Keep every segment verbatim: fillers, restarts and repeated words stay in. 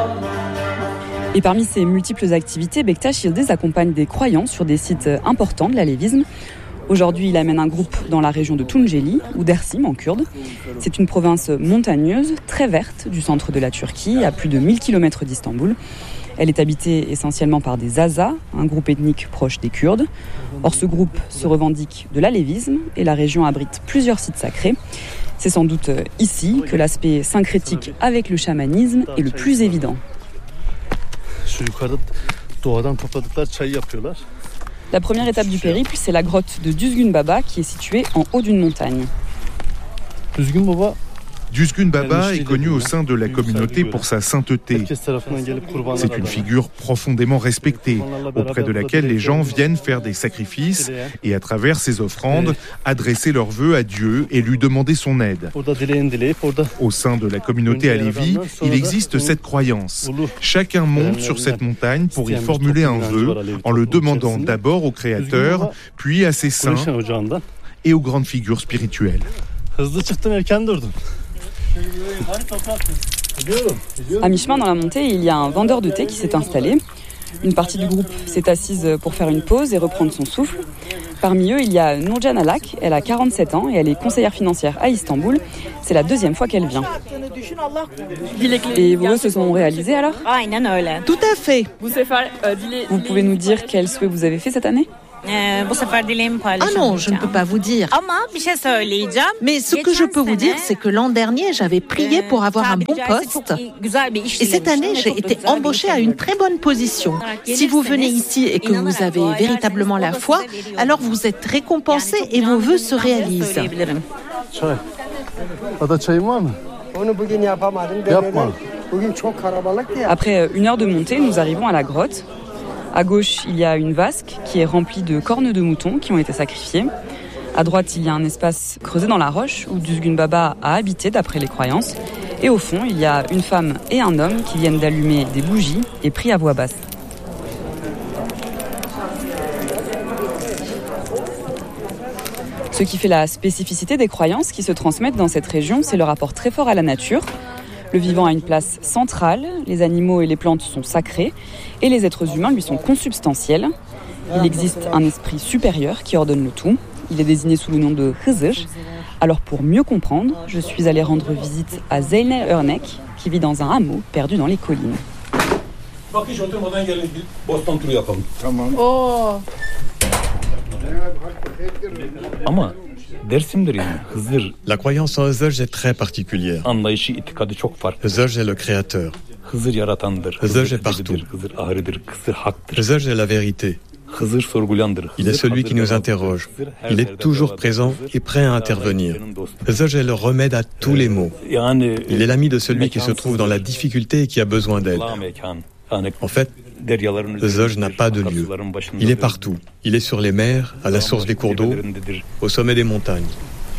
Et parmi ces multiples activités, Bektaş Yıldız accompagne des croyants sur des sites importants de l'alévisme. Aujourd'hui, il amène un groupe dans la région de Tunceli, ou Dersim en kurde. C'est une province montagneuse, très verte, du centre de la Turquie, à plus de mille kilomètres d'Istanbul. Elle est habitée essentiellement par des Azas, un groupe ethnique proche des Kurdes. Or, ce groupe se revendique de l'alévisme et la région abrite plusieurs sites sacrés. C'est sans doute ici que l'aspect syncrétique avec le chamanisme est le plus évident. La première étape du périple, c'est la grotte de Düzgün Baba qui est située en haut d'une montagne. Düzgün Baba est connu au sein de la communauté pour sa sainteté. C'est une figure profondément respectée, auprès de laquelle les gens viennent faire des sacrifices et à travers ces offrandes, adresser leurs vœux à Dieu et lui demander son aide. Au sein de la communauté alévi, il existe cette croyance. Chacun monte sur cette montagne pour y formuler un vœu en le demandant d'abord au Créateur, puis à ses saints et aux grandes figures spirituelles. À mi-chemin dans la montée, il y a un vendeur de thé qui s'est installé. Une partie du groupe s'est assise pour faire une pause et reprendre son souffle. Parmi eux, il y a Nurcan Alak. Elle a quarante-sept ans et elle est conseillère financière à Istanbul. C'est la deuxième fois qu'elle vient. Et vos vœux se sont réalisés alors ? Tout à fait. Vous pouvez nous dire quel souhait vous avez fait cette année ? Ah non, je ne peux pas vous dire. Mais ce que je peux vous dire, c'est que l'an dernier, j'avais prié pour avoir un bon poste. Et cette année, j'ai été embauchée à une très bonne position. Si vous venez ici et que vous avez véritablement la foi, alors vous êtes récompensé et vos vœux se réalisent. Après une heure de montée, nous arrivons à la grotte. À gauche, il y a une vasque qui est remplie de cornes de moutons qui ont été sacrifiées. À droite, il y a un espace creusé dans la roche où Düzgün Baba a habité d'après les croyances. Et au fond, il y a une femme et un homme qui viennent d'allumer des bougies et prient à voix basse. Ce qui fait la spécificité des croyances qui se transmettent dans cette région, c'est le rapport très fort à la nature. Le vivant a une place centrale, les animaux et les plantes sont sacrés et les êtres humains lui sont consubstantiels. Il existe un esprit supérieur qui ordonne le tout. Il est désigné sous le nom de Hızır. Alors pour mieux comprendre, je suis allée rendre visite à Zeynel Örnek qui vit dans un hameau perdu dans les collines. Oh. La croyance en Hızır est très particulière. Hızır est le créateur. Hızır est partout. Hızır est la vérité. Il est celui qui nous interroge. Il est toujours présent et prêt à intervenir. Hızır est le remède à tous les maux. Il est l'ami de celui qui se trouve dans la difficulté et qui a besoin d'aide. En fait, Hızır n'a pas de lieu. Il est partout. Il est sur les mers, à la source des cours d'eau, au sommet des montagnes.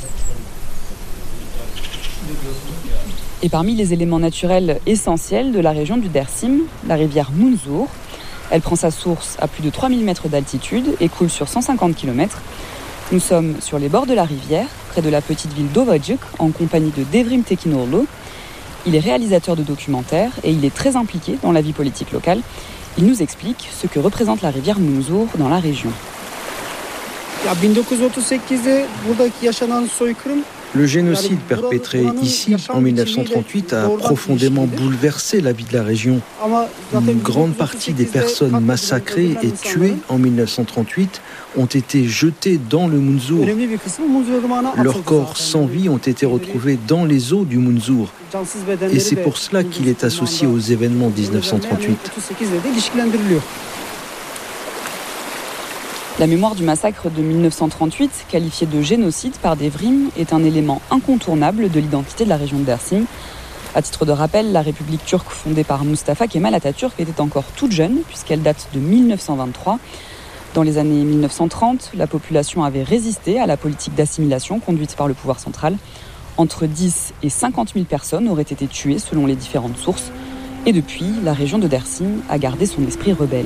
Et parmi les éléments naturels essentiels de la région du Dersim, la rivière Munzur. Elle prend sa source à plus de trois mille mètres d'altitude et coule sur cent cinquante kilomètres. Nous sommes sur les bords de la rivière, près de la petite ville d'Ovacık, en compagnie de Devrim Tekinoğlu. Il est réalisateur de documentaires et il est très impliqué dans la vie politique locale. Il nous explique ce que représente la rivière Munzur dans la région. Le génocide perpétré ici en dix-neuf cent trente-huit a profondément bouleversé la vie de la région. Une grande partie des personnes massacrées et tuées en dix-neuf cent trente-huit ont été jetées dans le Munzur. Leurs corps sans vie ont été retrouvés dans les eaux du Munzur. Et c'est pour cela qu'il est associé aux événements dix-neuf cent trente-huit. La mémoire du massacre de dix-neuf cent trente-huit, qualifié de génocide par Devrim, est un élément incontournable de l'identité de la région de Dersim. À titre de rappel, la République turque fondée par Mustafa Kemal Atatürk était encore toute jeune, puisqu'elle date de dix-neuf cent vingt-trois. Dans les années dix-neuf cent trente, la population avait résisté à la politique d'assimilation conduite par le pouvoir central. Entre dix et cinquante mille personnes auraient été tuées selon les différentes sources. Et depuis, la région de Dersim a gardé son esprit rebelle.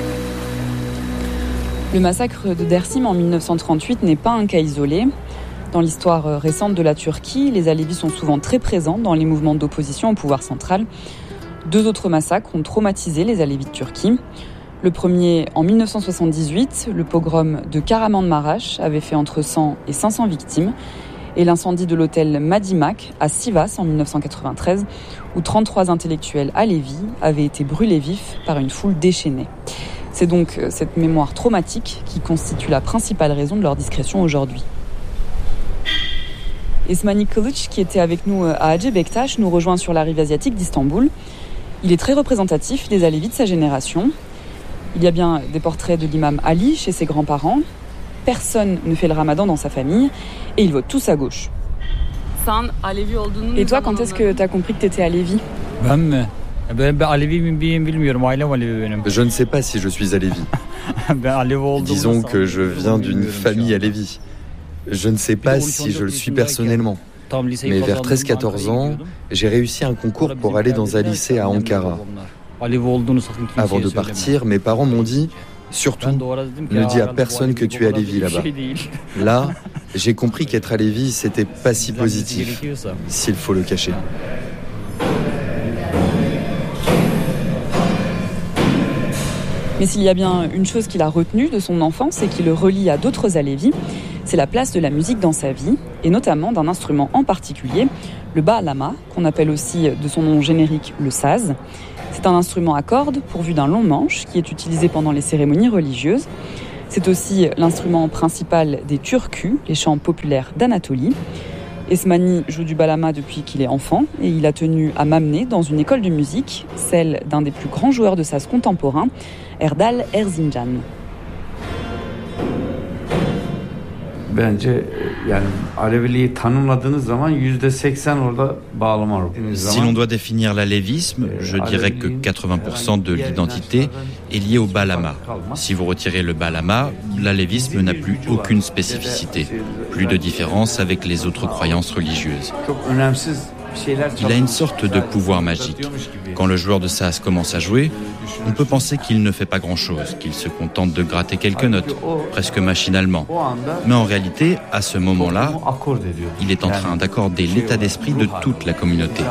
Le massacre de Dersim en dix-neuf cent trente-huit n'est pas un cas isolé. Dans l'histoire récente de la Turquie, les Alévis sont souvent très présents dans les mouvements d'opposition au pouvoir central. Deux autres massacres ont traumatisé les Alévis de Turquie. Le premier, en dix-neuf cent soixante-dix-huit, le pogrom de Kahramanmaraş avait fait entre cent et cinq cents victimes. Et l'incendie de l'hôtel Madimak à Sivas en dix-neuf cent quatre-vingt-treize, où trente-trois intellectuels alévis avaient été brûlés vifs par une foule déchaînée. C'est donc cette mémoire traumatique qui constitue la principale raison de leur discrétion aujourd'hui. Esmani Kılıç, qui était avec nous à Hacı Bektaş, nous rejoint sur la rive asiatique d'Istanbul. Il est très représentatif des Alévis de sa génération. Il y a bien des portraits de l'imam Ali chez ses grands-parents. Personne ne fait le ramadan dans sa famille et ils votent tous à gauche. Et toi, quand est-ce que tu as compris que tu étais Alévi ? Je ne sais pas si je suis Alévi. Disons que je viens d'une famille Alévi. Je ne sais pas si je le suis personnellement. Mais vers treize quatorze ans, j'ai réussi un concours pour aller dans un lycée à Ankara. Avant de partir, mes parents m'ont dit « Surtout, ne dis à personne que tu es Alévi là-bas ». Là, j'ai compris qu'être Alévi, c'était pas si positif, s'il faut le cacher. Mais s'il y a bien une chose qu'il a retenue de son enfance et qui le relie à d'autres Alévis, c'est la place de la musique dans sa vie, et notamment d'un instrument en particulier, le bağlama, qu'on appelle aussi de son nom générique le saz. C'est un instrument à cordes pourvu d'un long manche qui est utilisé pendant les cérémonies religieuses. C'est aussi l'instrument principal des türkü, les chants populaires d'Anatolie. Esmani joue du bağlama depuis qu'il est enfant et il a tenu à m'amener dans une école de musique, celle d'un des plus grands joueurs de saz contemporains, Erdal Erzincan. Bence yani Aleviliği tanımladığınız zaman yüzde seksen orada bağlama var. Si l'on doit définir l'alévisme, je dirais que quatre-vingts pour cent de l'identité est liée au bağlama. Si vous retirez le bağlama, l'alévisme n'a plus aucune spécificité, plus de différence avec les autres croyances religieuses. Il a une sorte de pouvoir magique. Quand le joueur de saz commence à jouer, on peut penser qu'il ne fait pas grand-chose, qu'il se contente de gratter quelques notes, presque machinalement. Mais en réalité, à ce moment-là, il est en train d'accorder l'état d'esprit de toute la communauté.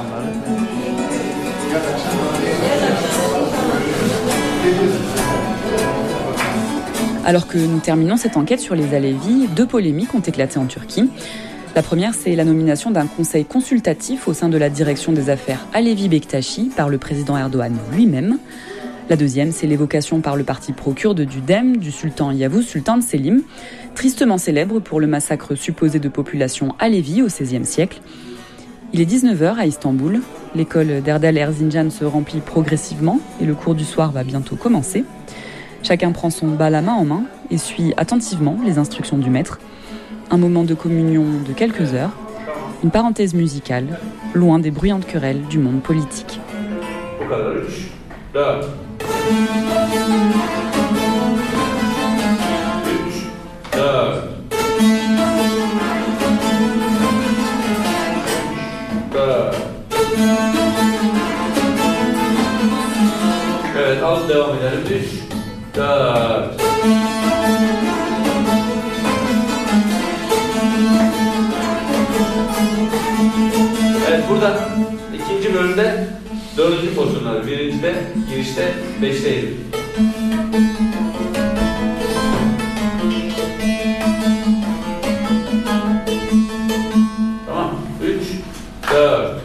Alors que nous terminons cette enquête sur les Alévis, deux polémiques ont éclaté en Turquie. La première, c'est la nomination d'un conseil consultatif au sein de la direction des affaires Alevi Bektashi par le président Erdogan lui-même. La deuxième, c'est l'évocation par le parti pro-kurde du D E M du sultan Yavuz Sultan Selim, tristement célèbre pour le massacre supposé de population Alevi au seizième siècle. Il est dix-neuf heures à Istanbul. L'école d'Erdal Erzincan se remplit progressivement et le cours du soir va bientôt commencer. Chacun prend son bağlama en main et suit attentivement les instructions du maître. Un moment de communion de quelques heures, une parenthèse musicale, loin des bruyantes querelles du monde politique. Evet, az devam edelim. üç, dört. Evet, burada ikinci bölümde dördüncü pozisyonlar. Birincide, girişte, beşteydi. Tamam, üç, dört.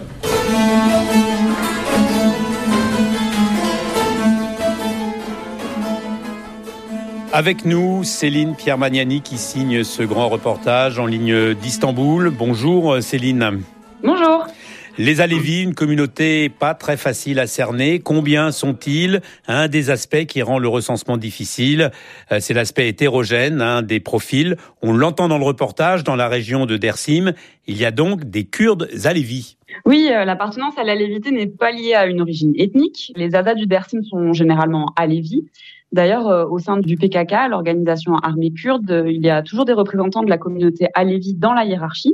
Avec nous, Céline Pierre-Magnani qui signe ce grand reportage en ligne d'Istanbul. Bonjour Céline. Bonjour. Les Alévis, une communauté pas très facile à cerner. Combien sont-ils ? Un des aspects qui rend le recensement difficile, c'est l'aspect hétérogène, hein, des profils. On l'entend dans le reportage, dans la région de Dersim. Il y a donc des Kurdes Alévis. Oui, euh, l'appartenance à l'alévité n'est pas liée à une origine ethnique. Les Adas du Dersim sont généralement Alévis. D'ailleurs, euh, au sein du P K K, l'organisation armée kurde, euh, il y a toujours des représentants de la communauté alévi dans la hiérarchie.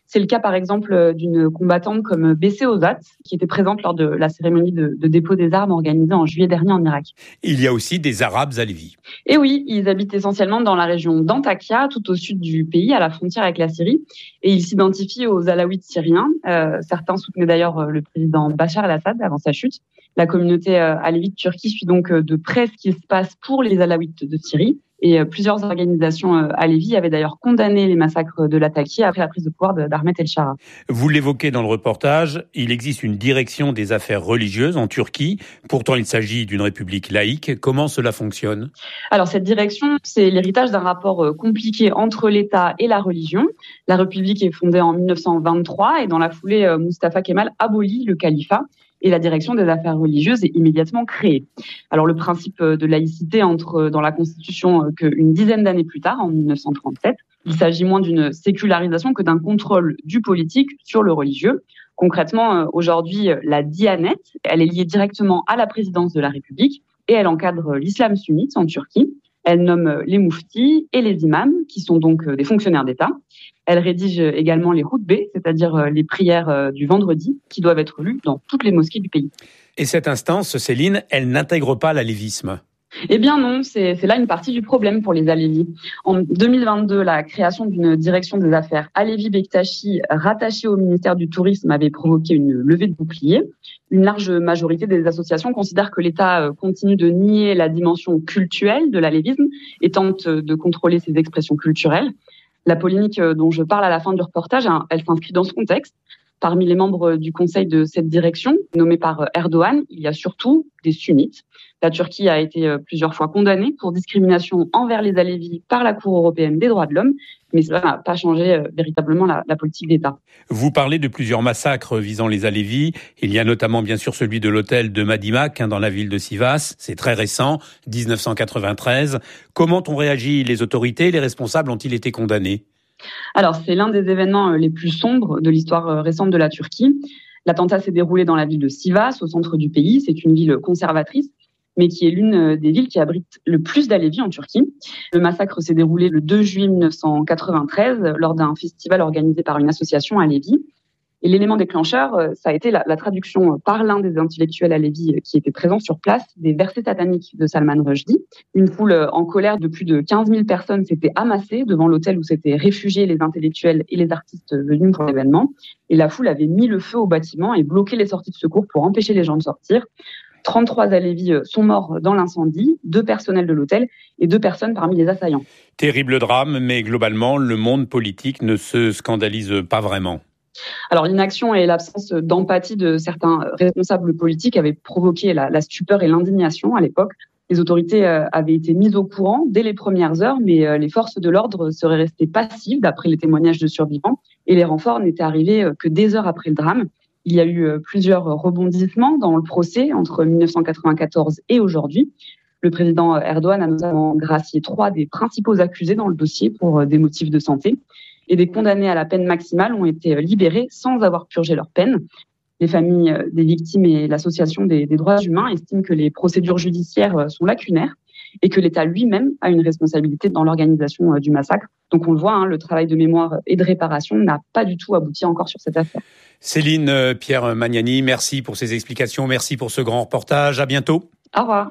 C'est le cas par exemple d'une combattante comme Bessé Ozat, qui était présente lors de la cérémonie de, de dépôt des armes organisée en juillet dernier en Irak. Il y a aussi des Arabes alévis. Et oui, ils habitent essentiellement dans la région d'Antakya, tout au sud du pays, à la frontière avec la Syrie. Et ils s'identifient aux Alaouites syriens. Euh, certains soutenaient d'ailleurs le président Bachar el-Assad avant sa chute. La communauté euh, alévite turque suit donc de près ce qui se passe pour les Alaouites de Syrie. Et plusieurs organisations alévis avaient d'ailleurs condamné les massacres de Latakia après la prise de pouvoir d'Ahmet El-Shara. Vous l'évoquez dans le reportage, il existe une direction des affaires religieuses en Turquie. Pourtant, il s'agit d'une république laïque. Comment cela fonctionne ? Alors, cette direction, c'est l'héritage d'un rapport compliqué entre l'État et la religion. La République est fondée en dix-neuf cent vingt-trois et dans la foulée, Mustafa Kemal abolit le califat. Et la direction des affaires religieuses est immédiatement créée. Alors le principe de laïcité entre dans la Constitution qu'une dizaine d'années plus tard, en dix-neuf cent trente-sept. Il s'agit moins d'une sécularisation que d'un contrôle du politique sur le religieux. Concrètement, aujourd'hui, la Diyanet, elle est liée directement à la présidence de la République et elle encadre l'islam sunnite en Turquie. Elle nomme les mouftis et les imams, qui sont donc des fonctionnaires d'État. Elle rédige également les houtbés, c'est-à-dire les prières du vendredi, qui doivent être lues dans toutes les mosquées du pays. Et cette instance, Céline, elle n'intègre pas l'alévisme ? Eh bien non, c'est, c'est là une partie du problème pour les Alévis. En deux mille vingt-deux, la création d'une direction des affaires Alévi-Bektashi rattachée au ministère du Tourisme avait provoqué une levée de bouclier. Une large majorité des associations considèrent que l'État continue de nier la dimension cultuelle de l'alévisme et tente de contrôler ses expressions culturelles. La polémique dont je parle à la fin du reportage, elle s'inscrit dans ce contexte. Parmi les membres du conseil de cette direction, nommés par Erdogan, il y a surtout des sunnites. La Turquie a été plusieurs fois condamnée pour discrimination envers les Alévis par la Cour européenne des droits de l'homme, mais cela n'a pas changé véritablement la, la politique d'État. Vous parlez de plusieurs massacres visant les Alévis. Il y a notamment bien sûr celui de l'hôtel de Madimak hein, dans la ville de Sivas. C'est très récent, dix-neuf cent quatre-vingt-treize. Comment ont réagi les autorités ? Les responsables ont-ils été condamnés ? Alors, c'est l'un des événements les plus sombres de l'histoire récente de la Turquie. L'attentat s'est déroulé dans la ville de Sivas, au centre du pays. C'est une ville conservatrice, mais qui est l'une des villes qui abrite le plus d'Alévis en Turquie. Le massacre s'est déroulé le deux juillet dix-neuf cent quatre-vingt-treize lors d'un festival organisé par une association alévi. Et l'élément déclencheur, ça a été la, la traduction par l'un des intellectuels alévis qui était présent sur place des versets sataniques de Salman Rushdie. Une foule en colère de plus de quinze mille personnes s'était amassée devant l'hôtel où s'étaient réfugiés les intellectuels et les artistes venus pour l'événement. Et la foule avait mis le feu au bâtiment et bloqué les sorties de secours pour empêcher les gens de sortir. trente-trois Alévis sont morts dans l'incendie, deux personnels de l'hôtel et deux personnes parmi les assaillants. Terrible drame, mais globalement, le monde politique ne se scandalise pas vraiment. Alors l'inaction et l'absence d'empathie de certains responsables politiques avaient provoqué la, la stupeur et l'indignation à l'époque. Les autorités avaient été mises au courant dès les premières heures, mais les forces de l'ordre seraient restées passives d'après les témoignages de survivants et les renforts n'étaient arrivés que des heures après le drame. Il y a eu plusieurs rebondissements dans le procès entre dix-neuf cent quatre-vingt-quatorze et aujourd'hui. Le président Erdogan a notamment gracié trois des principaux accusés dans le dossier pour des motifs de santé. Et des condamnés à la peine maximale ont été libérés sans avoir purgé leur peine. Les familles des victimes et l'association des, des droits humains estiment que les procédures judiciaires sont lacunaires et que l'État lui-même a une responsabilité dans l'organisation du massacre. Donc on le voit, hein, le travail de mémoire et de réparation n'a pas du tout abouti encore sur cette affaire. Céline Pierre Magnani, merci pour ces explications, merci pour ce grand reportage. À bientôt. Au revoir.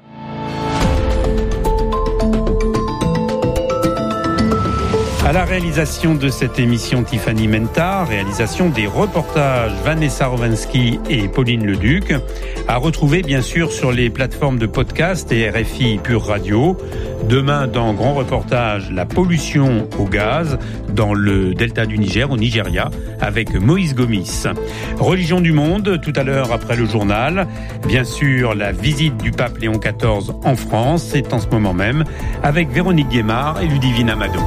À la réalisation de cette émission, Tiffany Menta, réalisation des reportages Vanessa Rovansky et Pauline Leduc, à retrouver bien sûr sur les plateformes de podcast et R F I Pure Radio. Demain, dans Grand Reportage, la pollution au gaz dans le delta du Niger, au Nigeria, avec Moïse Gomis. Religion du monde, tout à l'heure après le journal. Bien sûr, la visite du pape Léon quatorze en France, c'est en ce moment même, avec Véronique Guémard et Ludivine Amado.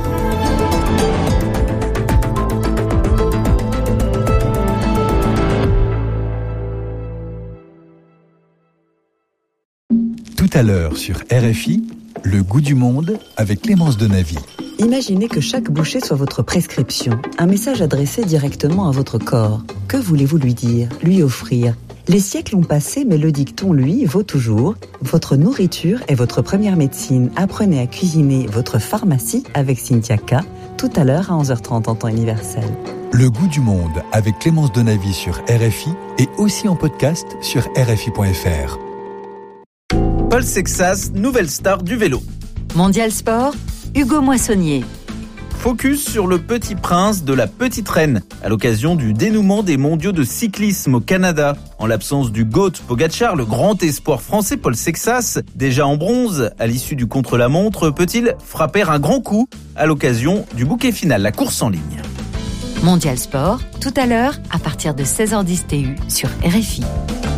Tout à l'heure sur R F I, le goût du monde avec Clémence Donavy. Imaginez que chaque bouchée soit votre prescription, un message adressé directement à votre corps. Que voulez-vous lui dire, lui offrir ? Les siècles ont passé, mais le dicton, lui, vaut toujours. Votre nourriture est votre première médecine. Apprenez à cuisiner votre pharmacie avec Cynthia K, tout à l'heure à onze heures trente en temps universel. Le goût du monde avec Clémence Donavy sur R F I et aussi en podcast sur R F I point F R. Paul Sexas, nouvelle star du vélo. Mondial Sport, Hugo Moissonnier. Focus sur le petit prince de la petite reine, à l'occasion du dénouement des mondiaux de cyclisme au Canada. En l'absence du GOAT Pogacar, le grand espoir français Paul Sexas, déjà en bronze à l'issue du contre-la-montre, peut-il frapper un grand coup à l'occasion du bouquet final, la course en ligne. Mondial Sport, tout à l'heure, à partir de seize heures dix T U sur R F I.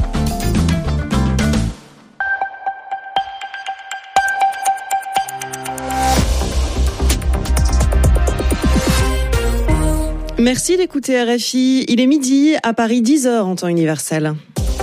Merci d'écouter R F I. Il est midi, à Paris dix heures en temps universel.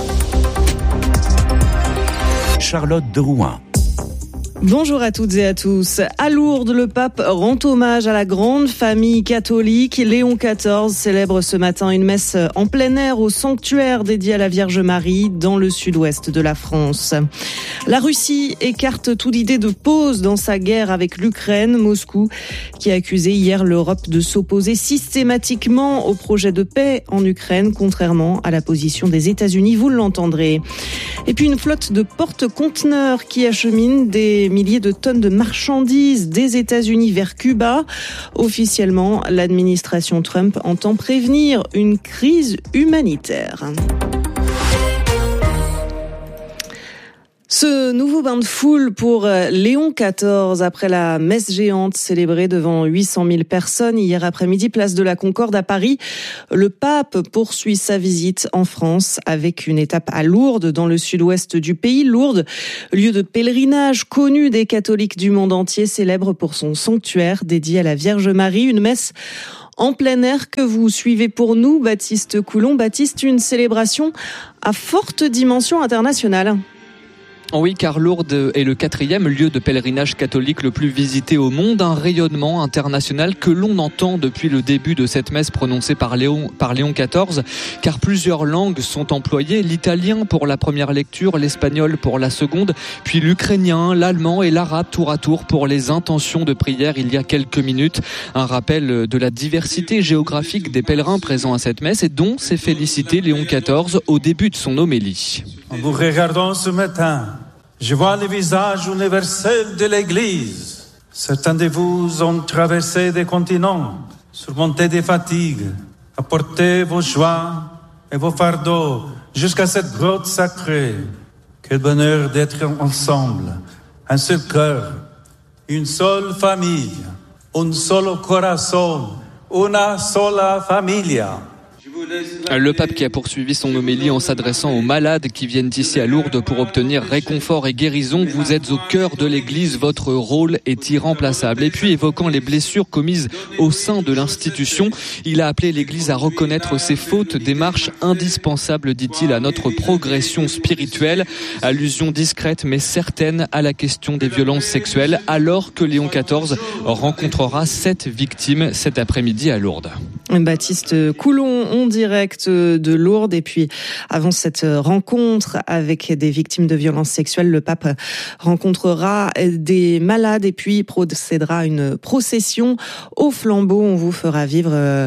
Charlotte de Rouen. Bonjour à toutes et à tous. À Lourdes, le pape rend hommage à la grande famille catholique. Léon quatorze célèbre ce matin une messe en plein air au sanctuaire dédié à la Vierge Marie dans le sud-ouest de la France. La Russie écarte toute idée de pause dans sa guerre avec l'Ukraine. Moscou qui a accusé hier l'Europe de s'opposer systématiquement au projet de paix en Ukraine, contrairement à la position des États-Unis, vous l'entendrez. Et puis une flotte de porte-conteneurs qui achemine des milliers de tonnes de marchandises des États-Unis vers Cuba. Officiellement, l'administration Trump entend prévenir une crise humanitaire. Ce nouveau bain de foule pour Léon quatorze après la messe géante célébrée devant huit cent mille personnes hier après-midi, place de la Concorde à Paris. Le pape poursuit sa visite en France avec une étape à Lourdes dans le sud-ouest du pays. Lourdes, lieu de pèlerinage connu des catholiques du monde entier, célèbre pour son sanctuaire dédié à la Vierge Marie. Une messe en plein air que vous suivez pour nous, Baptiste Coulon. Baptiste, une célébration à forte dimension internationale. Oui, car Lourdes est le quatrième lieu de pèlerinage catholique le plus visité au monde, un rayonnement international que l'on entend depuis le début de cette messe prononcée par Léon, par Léon quatorze, car plusieurs langues sont employées, l'italien pour la première lecture, l'espagnol pour la seconde, puis l'ukrainien, l'allemand et l'arabe tour à tour pour les intentions de prière il y a quelques minutes. Un rappel de la diversité géographique des pèlerins présents à cette messe et dont s'est félicité Léon quatorze au début de son homélie. En vous regardant ce matin, je vois le visage universel de l'Église. Certains de vous ont traversé des continents, surmonté des fatigues, apporté vos joies et vos fardeaux jusqu'à cette grotte sacrée. Quel bonheur d'être ensemble, un seul cœur, une seule famille, un solo corazón, una sola familia. Le pape qui a poursuivi son homélie en s'adressant aux malades qui viennent ici à Lourdes pour obtenir réconfort et guérison. Vous êtes au cœur de l'Église, votre rôle est irremplaçable. Et puis évoquant les blessures commises au sein de l'institution, il a appelé l'Église à reconnaître ses fautes, démarche indispensable, dit-il, à notre progression spirituelle. Allusion discrète mais certaine à la question des violences sexuelles, alors que Léon quatorze rencontrera sept victimes cet après-midi à Lourdes. Baptiste Coulon, en direct de Lourdes. Et puis, avant cette rencontre avec des victimes de violences sexuelles, le pape rencontrera des malades et puis procédera à une procession au flambeau. On vous fera vivre euh,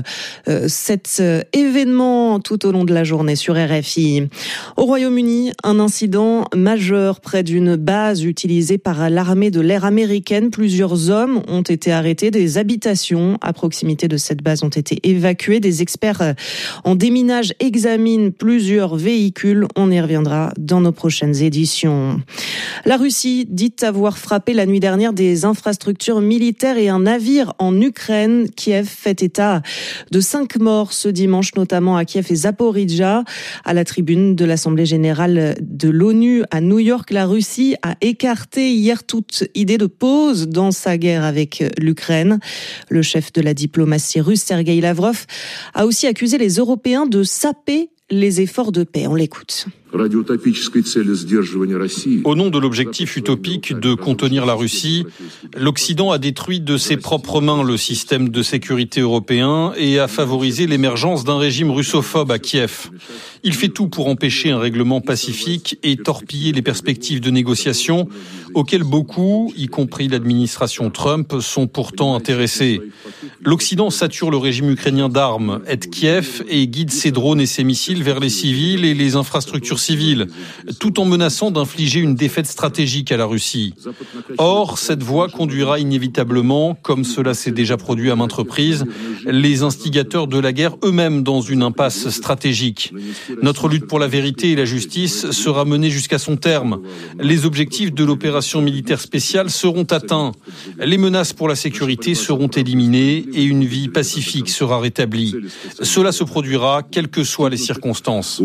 cet événement tout au long de la journée sur R F I. Au Royaume-Uni, un incident majeur près d'une base utilisée par l'armée de l'air américaine. Plusieurs hommes ont été arrêtés. Des habitations à proximité de cette base ont été évacuées. Des experts en déminage examinent plusieurs véhicules. On y reviendra dans nos prochaines éditions. La Russie dit avoir frappé la nuit dernière des infrastructures militaires et un navire en Ukraine. Kiev fait état de cinq morts ce dimanche, notamment à Kiev et Zaporijjia. À la tribune de l'Assemblée générale de l'ONU à New York, la Russie a écarté hier toute idée de pause dans sa guerre avec l'Ukraine. Le chef de la diplomatie russe, Sergueï Lavrov, a aussi accusé les Européens de saper les efforts de paix. On l'écoute. Au nom de l'objectif utopique de contenir la Russie, l'Occident a détruit de ses propres mains le système de sécurité européen et a favorisé l'émergence d'un régime russophobe à Kiev. Il fait tout pour empêcher un règlement pacifique et torpiller les perspectives de négociation auxquelles beaucoup, y compris l'administration Trump, sont pourtant intéressés. L'Occident sature le régime ukrainien d'armes, aide Kiev et guide ses drones et ses missiles vers les civils et les infrastructures civiles, tout en menaçant d'infliger une défaite stratégique à la Russie. Or, cette voie conduira inévitablement, comme cela s'est déjà produit à maintes reprises, les instigateurs de la guerre eux-mêmes dans une impasse stratégique. Notre lutte pour la vérité et la justice sera menée jusqu'à son terme. Les objectifs de l'opération militaire spéciale seront atteints. Les menaces pour la sécurité seront éliminées et une vie pacifique sera rétablie. Cela se produira quelles que soient les circonstances.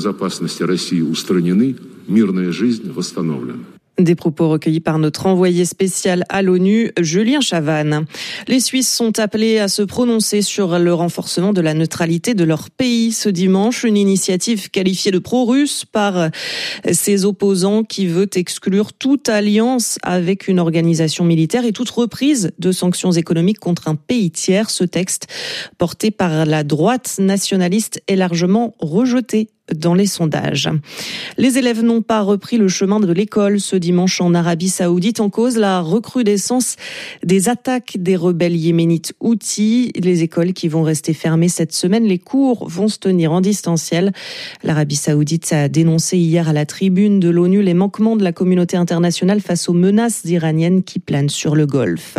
Des propos recueillis par notre envoyé spécial à l'ONU, Julien Chavannes. Les Suisses sont appelés à se prononcer sur le renforcement de la neutralité de leur pays ce dimanche, une initiative qualifiée de pro-russe par ses opposants qui veut exclure toute alliance avec une organisation militaire et toute reprise de sanctions économiques contre un pays tiers. Ce texte, porté par la droite nationaliste, est largement rejeté dans les sondages. Les élèves n'ont pas repris le chemin de l'école ce dimanche en Arabie Saoudite, en cause la recrudescence des attaques des rebelles yéménites Houthis. Les écoles qui vont rester fermées cette semaine, les cours vont se tenir en distanciel. L'Arabie Saoudite a dénoncé hier à la tribune de l'ONU les manquements de la communauté internationale face aux menaces iraniennes qui planent sur le Golfe.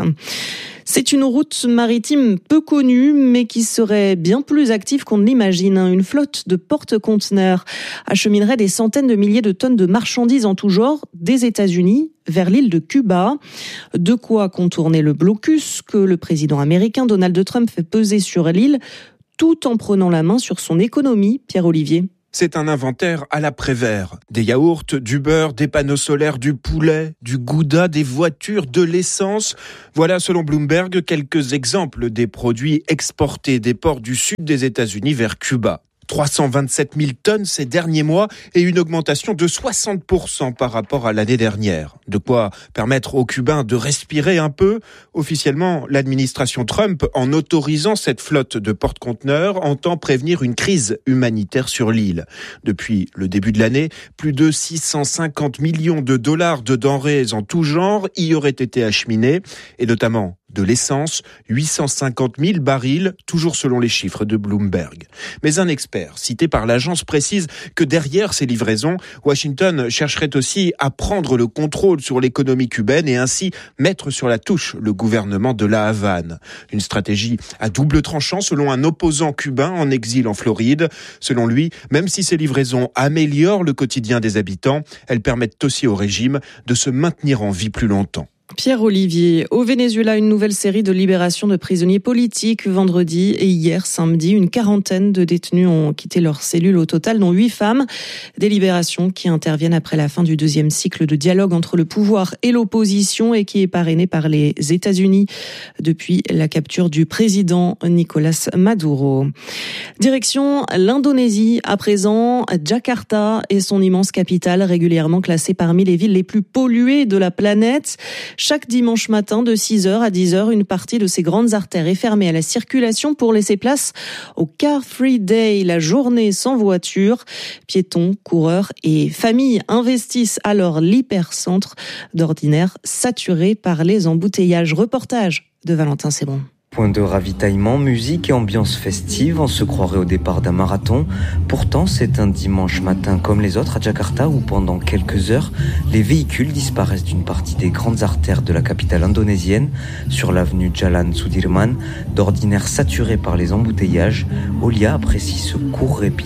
C'est une route maritime peu connue, mais qui serait bien plus active qu'on ne l'imagine. Une flotte de porte-conteneurs acheminerait des centaines de milliers de tonnes de marchandises en tout genre des États-Unis vers l'île de Cuba. De quoi contourner le blocus que le président américain Donald Trump fait peser sur l'île, tout en prenant la main sur son économie. Pierre-Olivier. C'est un inventaire à la Prévert. Des yaourts, du beurre, des panneaux solaires, du poulet, du gouda, des voitures, de l'essence. Voilà, selon Bloomberg, quelques exemples des produits exportés des ports du sud des États-Unis vers Cuba. trois cent vingt-sept mille tonnes ces derniers mois et une augmentation de soixante pour cent par rapport à l'année dernière. De quoi permettre aux Cubains de respirer un peu. Officiellement, l'administration Trump, en autorisant cette flotte de porte-conteneurs, entend prévenir une crise humanitaire sur l'île. Depuis le début de l'année, plus de six cent cinquante millions de dollars de denrées en tout genre y auraient été acheminés, et notamment de l'essence, huit cent cinquante mille barils, toujours selon les chiffres de Bloomberg. Mais un expert cité par l'agence précise que derrière ces livraisons, Washington chercherait aussi à prendre le contrôle sur l'économie cubaine et ainsi mettre sur la touche le gouvernement de la Havane. Une stratégie à double tranchant selon un opposant cubain en exil en Floride. Selon lui, même si ces livraisons améliorent le quotidien des habitants, elles permettent aussi au régime de se maintenir en vie plus longtemps. Pierre-Olivier, au Venezuela, une nouvelle série de libérations de prisonniers politiques vendredi et hier samedi. Une quarantaine de détenus ont quitté leur cellule au total, dont huit femmes. Des libérations qui interviennent après la fin du deuxième cycle de dialogue entre le pouvoir et l'opposition et qui est parrainé par les États-Unis depuis la capture du président Nicolas Maduro. Direction l'Indonésie à présent. Jakarta et son immense capitale, régulièrement classée parmi les villes les plus polluées de la planète. Chaque dimanche matin, de six heures à dix heures, une partie de ces grandes artères est fermée à la circulation pour laisser place au Car Free Day, la journée sans voiture. Piétons, coureurs et familles investissent alors l'hypercentre, d'ordinaire saturé par les embouteillages. Reportage de Valentin Sebon. Point de ravitaillement, musique et ambiance festive, on se croirait au départ d'un marathon. Pourtant, c'est un dimanche matin comme les autres à Jakarta où pendant quelques heures, les véhicules disparaissent d'une partie des grandes artères de la capitale indonésienne. Sur l'avenue Jalan Sudirman, d'ordinaire saturée par les embouteillages, Olia apprécie ce court répit.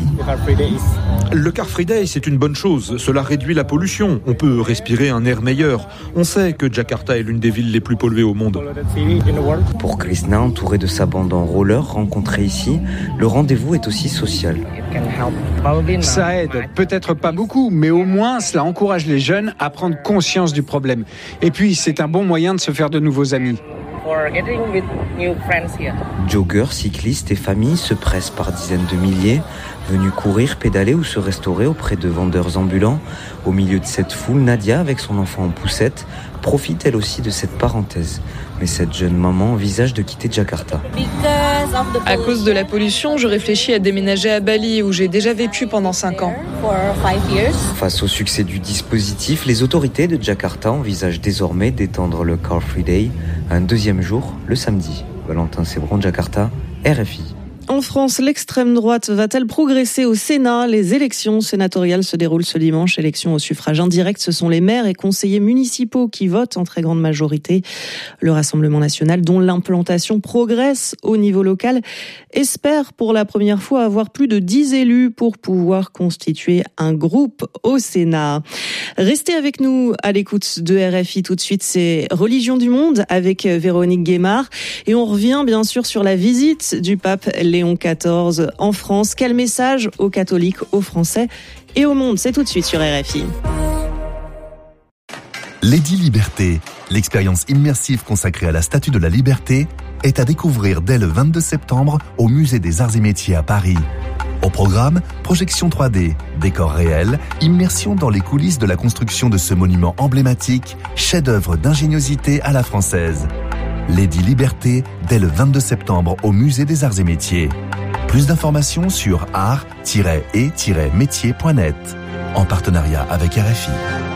Le Car Free Day, c'est une bonne chose. Cela réduit la pollution. On peut respirer un air meilleur. On sait que Jakarta est l'une des villes les plus polluées au monde. Pour Krishna, entouré de sa bande en roller rencontrée ici, le rendez-vous est aussi social. Ça aide, peut-être pas beaucoup, mais au moins cela encourage les jeunes à prendre conscience du problème. Et puis c'est un bon moyen de se faire de nouveaux amis. Joggeurs, cyclistes et familles se pressent par dizaines de milliers, venus courir, pédaler ou se restaurer auprès de vendeurs ambulants. Au milieu de cette foule, Nadia, avec son enfant en poussette, profite elle aussi de cette parenthèse. Mais cette jeune maman envisage de quitter Jakarta. À cause de la pollution, je réfléchis à déménager à Bali, où j'ai déjà vécu pendant cinq ans. Face au succès du dispositif, les autorités de Jakarta envisagent désormais d'étendre le Car Free Day à un deuxième jour, le samedi. Valentin Sebron, Jakarta, R F I. En France, l'extrême droite va-t-elle progresser au Sénat ? Les élections sénatoriales se déroulent ce dimanche. Élections au suffrage indirect, ce sont les maires et conseillers municipaux qui votent en très grande majorité. Le Rassemblement national, dont l'implantation progresse au niveau local, espère pour la première fois avoir plus de dix élus pour pouvoir constituer un groupe au Sénat. Restez avec nous à l'écoute de R F I. Tout de suite, c'est Religion du monde avec Véronique Guémard. Et on revient bien sûr sur la visite du pape Léon quatorze en France. Quel message aux catholiques, aux Français et au monde ? C'est tout de suite sur R F I. Lady Liberté, l'expérience immersive consacrée à la Statue de la Liberté, est à découvrir dès le vingt-deux septembre au Musée des Arts et Métiers à Paris. Au programme, projection trois D, décors réels, immersion dans les coulisses de la construction de ce monument emblématique, chef-d'œuvre d'ingéniosité à la française. Lady Liberté, dès le vingt-deux septembre au Musée des Arts et Métiers. Plus d'informations sur art tiret et tiret métier point net, en partenariat avec R F I.